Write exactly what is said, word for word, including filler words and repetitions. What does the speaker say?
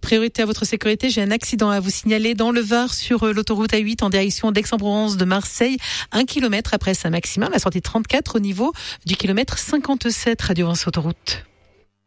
Priorité à votre sécurité, j'ai un accident à vous signaler dans le Var sur l'autoroute A huit en direction d'Aix-en-Provence de Marseille. Un kilomètre après Saint-Maximin, la sortie trente-quatre au niveau du kilomètre cinquante-sept. Radio France Autoroute.